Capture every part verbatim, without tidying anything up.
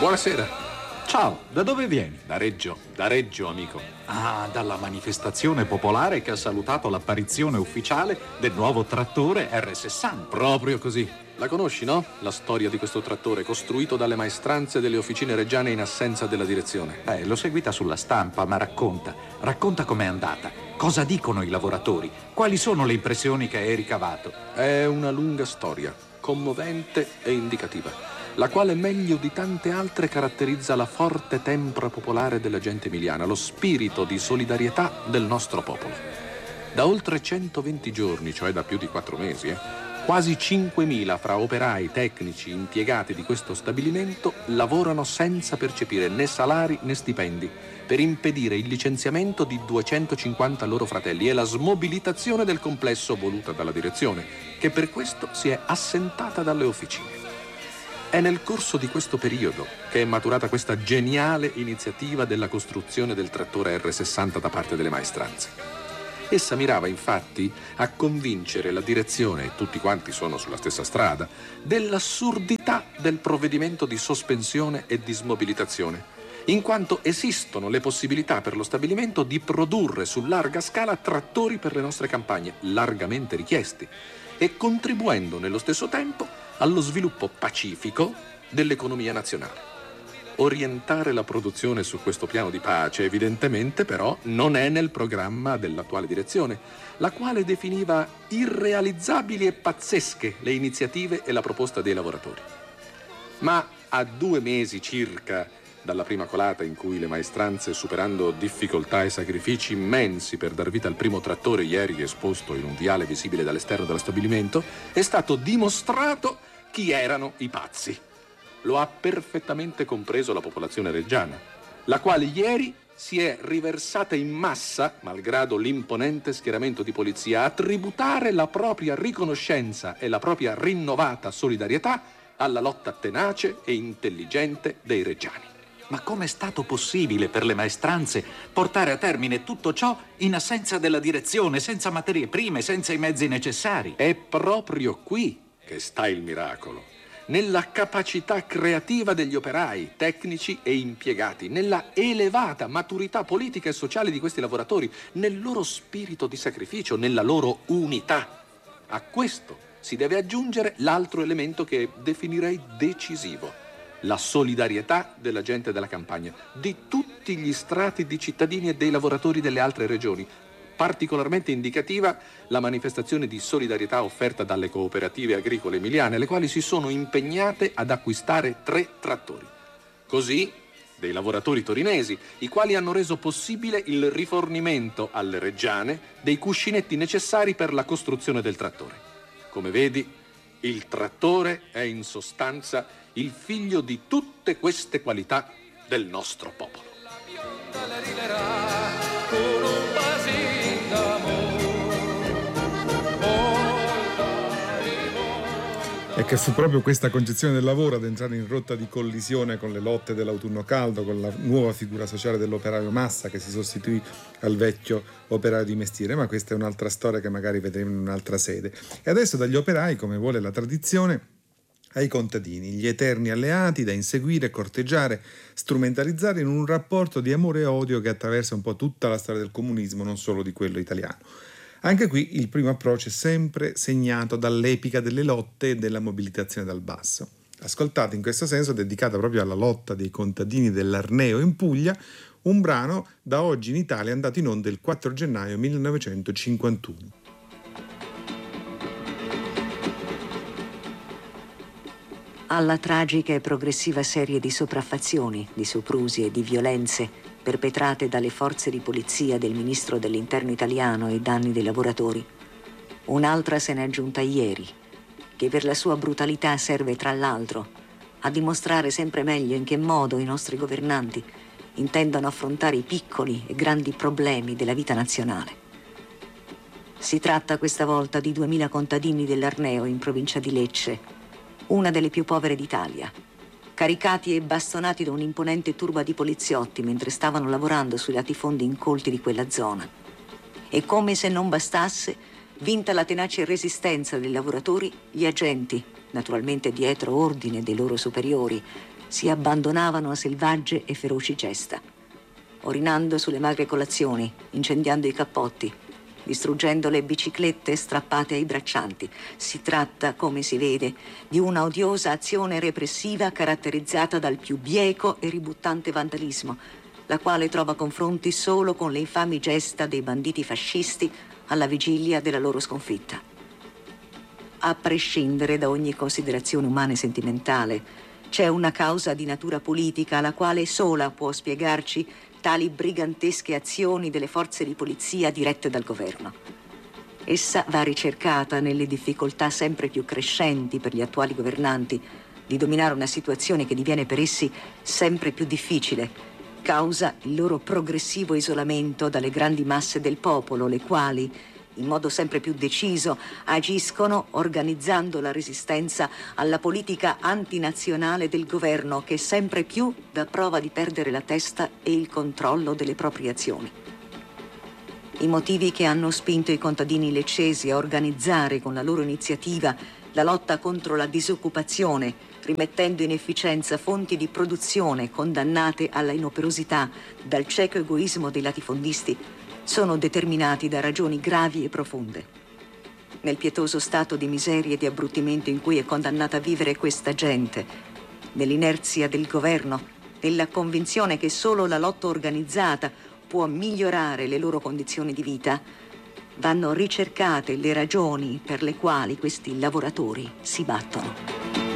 Buonasera. Ciao, da dove vieni? Da Reggio, da Reggio, amico. Ah, dalla manifestazione popolare che ha salutato l'apparizione ufficiale del nuovo trattore erre sessanta. Proprio così. La conosci, no? La storia di questo trattore costruito dalle maestranze delle officine reggiane in assenza della direzione. Eh, l'ho seguita sulla stampa, ma racconta. Racconta com'è andata. Cosa dicono i lavoratori? Quali sono le impressioni che hai ricavato? È una lunga storia, commovente e indicativa, la quale meglio di tante altre caratterizza la forte tempra popolare della gente emiliana, lo spirito di solidarietà del nostro popolo. Da oltre centoventi giorni, cioè da più di quattro mesi, eh, quasi cinquemila fra operai, tecnici, impiegati di questo stabilimento lavorano senza percepire né salari né stipendi per impedire il licenziamento di duecentocinquanta loro fratelli e la smobilitazione del complesso voluta dalla direzione, che per questo si è assentata dalle officine. È nel corso di questo periodo che è maturata questa geniale iniziativa della costruzione del trattore erre sessanta da parte delle maestranze. Essa mirava infatti a convincere la direzione, e tutti quanti sono sulla stessa strada, dell'assurdità del provvedimento di sospensione e di smobilitazione, in quanto esistono le possibilità per lo stabilimento di produrre su larga scala trattori per le nostre campagne, largamente richiesti, e contribuendo nello stesso tempo allo sviluppo pacifico dell'economia nazionale. Orientare la produzione su questo piano di pace, evidentemente, però, non è nel programma dell'attuale direzione, la quale definiva irrealizzabili e pazzesche le iniziative e la proposta dei lavoratori. Ma a due mesi circa dalla prima colata in cui le maestranze, superando difficoltà e sacrifici immensi per dar vita al primo trattore ieri esposto in un viale visibile dall'esterno dello stabilimento, è stato dimostrato chi erano i pazzi. Lo ha perfettamente compreso la popolazione reggiana, la quale ieri si è riversata in massa, malgrado l'imponente schieramento di polizia, a tributare la propria riconoscenza e la propria rinnovata solidarietà alla lotta tenace e intelligente dei reggiani. Ma com'è stato possibile per le maestranze portare a termine tutto ciò in assenza della direzione, senza materie prime, senza i mezzi necessari? È proprio qui che sta il miracolo, nella capacità creativa degli operai, tecnici e impiegati, nella elevata maturità politica e sociale di questi lavoratori, nel loro spirito di sacrificio, nella loro unità. A questo si deve aggiungere l'altro elemento che definirei decisivo: la solidarietà della gente della campagna, di tutti gli strati di cittadini e dei lavoratori delle altre regioni. Particolarmente indicativa la manifestazione di solidarietà offerta dalle cooperative agricole emiliane, le quali si sono impegnate ad acquistare tre trattori. Così dei lavoratori torinesi, i quali hanno reso possibile il rifornimento alle reggiane dei cuscinetti necessari per la costruzione del trattore. Come vedi, il trattore è in sostanza il figlio di tutte queste qualità del nostro popolo. E che fu proprio questa concezione del lavoro ad entrare in rotta di collisione con le lotte dell'autunno caldo, con la nuova figura sociale dell'operaio massa che si sostituì al vecchio operaio di mestiere. Ma questa è un'altra storia che magari vedremo in un'altra sede. E adesso dagli operai, come vuole la tradizione, ai contadini, gli eterni alleati da inseguire, corteggiare, strumentalizzare in un rapporto di amore e odio che attraversa un po' tutta la storia del comunismo, non solo di quello italiano. Anche qui il primo approccio è sempre segnato dall'epica delle lotte e della mobilitazione dal basso. Ascoltate in questo senso, dedicata proprio alla lotta dei contadini dell'Arneo in Puglia, un brano da oggi in Italia andato in onda il quattro gennaio millenovecentocinquantuno. Alla tragica e progressiva serie di sopraffazioni, di soprusi e di violenze perpetrate dalle forze di polizia del ministro dell'Interno italiano ai danni dei lavoratori, un'altra se n'è aggiunta ieri, che per la sua brutalità serve tra l'altro a dimostrare sempre meglio in che modo i nostri governanti intendono affrontare i piccoli e grandi problemi della vita nazionale. Si tratta questa volta di duemila contadini dell'Arneo in provincia di Lecce, una delle più povere d'Italia, caricati e bastonati da un'imponente turba di poliziotti mentre stavano lavorando sui latifondi incolti di quella zona. E come se non bastasse, vinta la tenace resistenza dei lavoratori, gli agenti, naturalmente dietro ordine dei loro superiori, si abbandonavano a selvagge e feroci gesta, orinando sulle magre colazioni, incendiando i cappotti, distruggendo le biciclette strappate ai braccianti. Si tratta, come si vede, di una odiosa azione repressiva caratterizzata dal più bieco e ributtante vandalismo, la quale trova confronti solo con le infami gesta dei banditi fascisti alla vigilia della loro sconfitta. A prescindere da ogni considerazione umana e sentimentale, c'è una causa di natura politica la quale sola può spiegarci tali brigantesche azioni delle forze di polizia dirette dal governo. Essa va ricercata nelle difficoltà sempre più crescenti per gli attuali governanti di dominare una situazione che diviene per essi sempre più difficile, causa il loro progressivo isolamento dalle grandi masse del popolo, le quali, in modo sempre più deciso, agiscono organizzando la resistenza alla politica antinazionale del governo che sempre più dà prova di perdere la testa e il controllo delle proprie azioni. I motivi che hanno spinto i contadini leccesi a organizzare con la loro iniziativa la lotta contro la disoccupazione, rimettendo in efficienza fonti di produzione condannate alla inoperosità dal cieco egoismo dei latifondisti, sono determinati da ragioni gravi e profonde. Nel pietoso stato di miseria e di abbruttimento in cui è condannata a vivere questa gente, nell'inerzia del governo, nella convinzione che solo la lotta organizzata può migliorare le loro condizioni di vita, vanno ricercate le ragioni per le quali questi lavoratori si battono.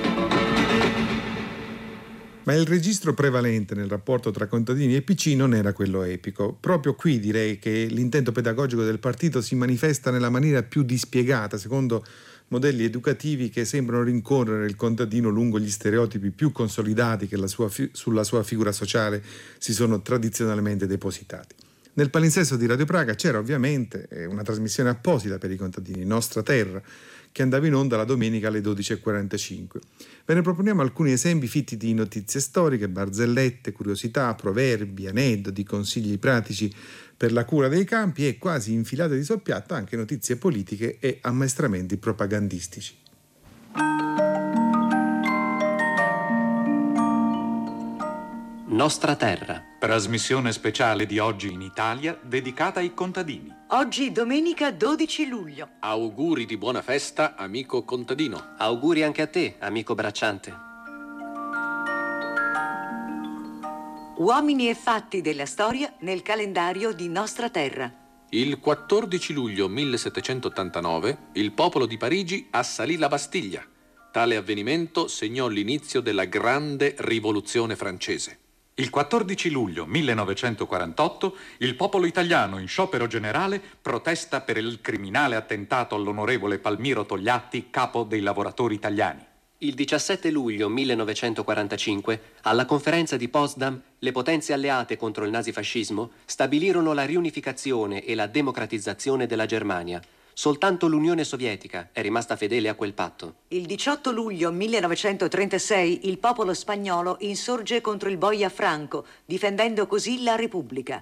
Ma il registro prevalente nel rapporto tra contadini e P C non era quello epico. Proprio qui direi che l'intento pedagogico del partito si manifesta nella maniera più dispiegata, secondo modelli educativi che sembrano rincorrere il contadino lungo gli stereotipi più consolidati che la sua fi- sulla sua figura sociale si sono tradizionalmente depositati. Nel palinsesto di Radio Praga c'era ovviamente una trasmissione apposita per i contadini, Nostra Terra, che andava in onda la domenica alle dodici e quarantacinque. Ve ne proponiamo alcuni esempi fitti di notizie storiche, barzellette, curiosità, proverbi, aneddoti, consigli pratici per la cura dei campi e, quasi infilate di soppiatto, anche notizie politiche e ammaestramenti propagandistici. Nostra Terra. Trasmissione speciale di Oggi in Italia dedicata ai contadini. Oggi domenica dodici luglio. Auguri di buona festa, amico contadino. Auguri anche a te, amico bracciante. Uomini e fatti della storia nel calendario di Nostra Terra. Il quattordici luglio millesettecentottantanove il popolo di Parigi assalì la Bastiglia. Tale avvenimento segnò l'inizio della grande rivoluzione francese. Il quattordici luglio millenovecentoquarantotto il popolo italiano in sciopero generale protesta per il criminale attentato all'onorevole Palmiro Togliatti, capo dei lavoratori italiani. Il diciassette luglio millenovecentoquarantacinque, alla conferenza di Potsdam, le potenze alleate contro il nazifascismo stabilirono la riunificazione e la democratizzazione della Germania. Soltanto l'Unione Sovietica è rimasta fedele a quel patto. Il diciotto luglio millenovecentotrentasei il popolo spagnolo insorge contro il boia Franco, difendendo così la Repubblica.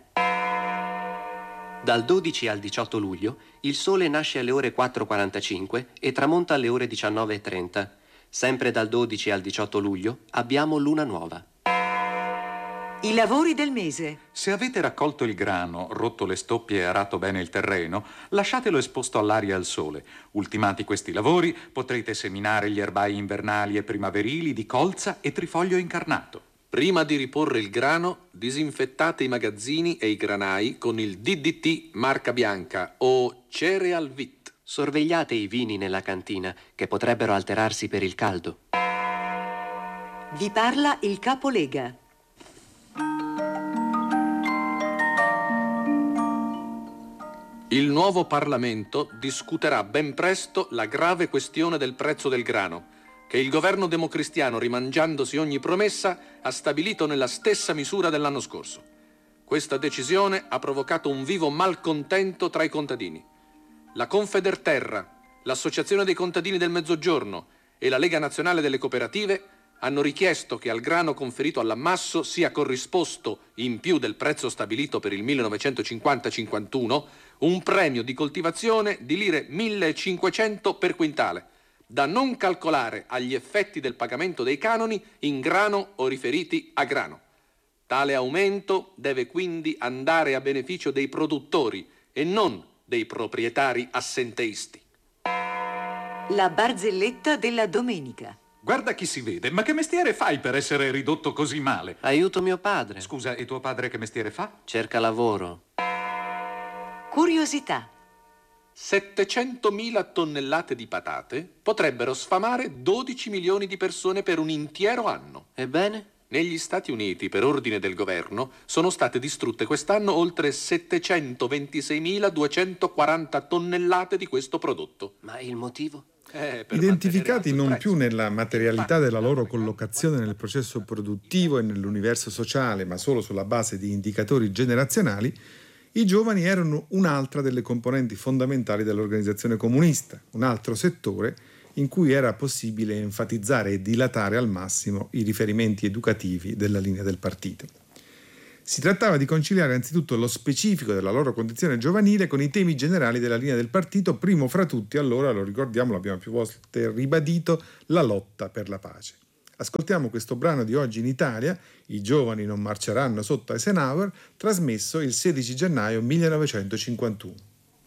Dal dodici al diciotto luglio il sole nasce alle ore quattro e quarantacinque e tramonta alle ore diciannove e trenta. Sempre dal dodici al diciotto luglio abbiamo luna nuova. I lavori del mese. Se avete raccolto il grano, rotto le stoppie e arato bene il terreno, lasciatelo esposto all'aria e al sole. Ultimati questi lavori, potrete seminare gli erbai invernali e primaverili di colza e trifoglio incarnato. Prima di riporre il grano, disinfettate i magazzini e i granai con il D D T marca bianca o Cereal Vit. Sorvegliate i vini nella cantina, che potrebbero alterarsi per il caldo. Vi parla il capo Lega. Il nuovo Parlamento discuterà ben presto la grave questione del prezzo del grano, che il governo democristiano, rimangiandosi ogni promessa, ha stabilito nella stessa misura dell'anno scorso. Questa decisione ha provocato un vivo malcontento tra i contadini. La Confederterra, l'Associazione dei Contadini del Mezzogiorno e la Lega Nazionale delle Cooperative hanno richiesto che al grano conferito all'ammasso sia corrisposto, in più del prezzo stabilito per il millenovecentocinquanta cinquantuno, un premio di coltivazione di lire millecinquecento per quintale, da non calcolare agli effetti del pagamento dei canoni in grano o riferiti a grano. Tale aumento deve quindi andare a beneficio dei produttori e non dei proprietari assenteisti. La barzelletta della domenica. Guarda chi si vede, ma che mestiere fai per essere ridotto così male? Aiuto mio padre. Scusa, e tuo padre che mestiere fa? Cerca lavoro. Curiosità. settecentomila tonnellate di patate potrebbero sfamare dodici milioni di persone per un intero anno. Ebbene? Negli Stati Uniti, per ordine del governo, sono state distrutte quest'anno oltre settecentoventiseimiladuecentoquaranta tonnellate di questo prodotto. Ma il motivo? Eh, per Identificati mantenere non alto il più prezzo. nella materialità della loro collocazione nel processo produttivo e nell'universo sociale, ma solo sulla base di indicatori generazionali, i giovani erano un'altra delle componenti fondamentali dell'organizzazione comunista, un altro settore in cui era possibile enfatizzare e dilatare al massimo i riferimenti educativi della linea del partito. Si trattava di conciliare anzitutto lo specifico della loro condizione giovanile con i temi generali della linea del partito, primo fra tutti, allora, lo ricordiamo, l'abbiamo più volte ribadito, la lotta per la pace. Ascoltiamo questo brano di Oggi in Italia, I giovani non marceranno sotto Eisenhower, trasmesso il sedici gennaio millenovecentocinquantuno.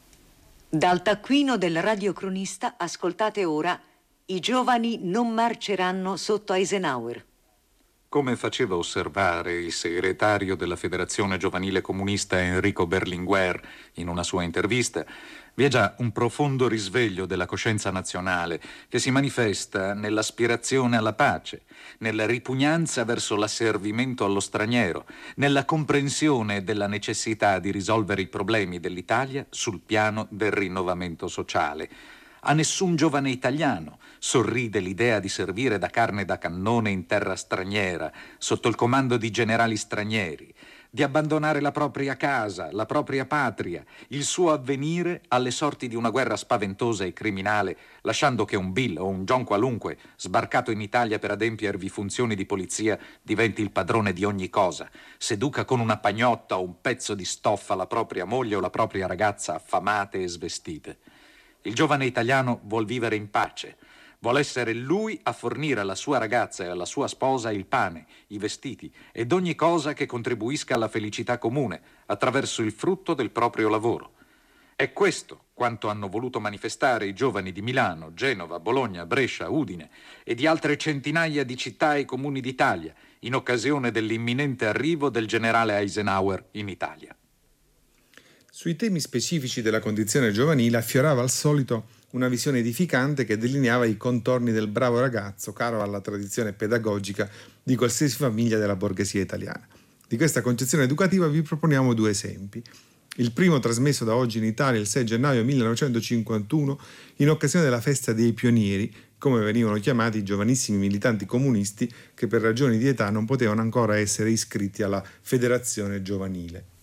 Dal taccuino del radiocronista ascoltate ora I giovani non marceranno sotto Eisenhower. Come faceva osservare il segretario della Federazione Giovanile Comunista Enrico Berlinguer in una sua intervista, vi è già un profondo risveglio della coscienza nazionale che si manifesta nell'aspirazione alla pace, nella ripugnanza verso l'asservimento allo straniero, nella comprensione della necessità di risolvere i problemi dell'Italia sul piano del rinnovamento sociale. A nessun giovane italiano sorride l'idea di servire da carne da cannone in terra straniera, sotto il comando di generali stranieri, di abbandonare la propria casa, la propria patria, il suo avvenire alle sorti di una guerra spaventosa e criminale, lasciando che un Bill o un John qualunque, sbarcato in Italia per adempiervi funzioni di polizia, diventi il padrone di ogni cosa, seduca con una pagnotta o un pezzo di stoffa la propria moglie o la propria ragazza affamate e svestite. Il giovane italiano vuol vivere in pace, vuol essere lui a fornire alla sua ragazza e alla sua sposa il pane, i vestiti ed ogni cosa che contribuisca alla felicità comune attraverso il frutto del proprio lavoro. È questo quanto hanno voluto manifestare i giovani di Milano, Genova, Bologna, Brescia, Udine e di altre centinaia di città e comuni d'Italia in occasione dell'imminente arrivo del generale Eisenhower in Italia. Sui temi specifici della condizione giovanile affiorava al solito una visione edificante che delineava i contorni del bravo ragazzo, caro alla tradizione pedagogica di qualsiasi famiglia della borghesia italiana. Di questa concezione educativa vi proponiamo due esempi. Il primo trasmesso da Oggi in Italia il sei gennaio millenovecentocinquantuno in occasione della festa dei pionieri, come venivano chiamati i giovanissimi militanti comunisti che per ragioni di età non potevano ancora essere iscritti alla Federazione Giovanile.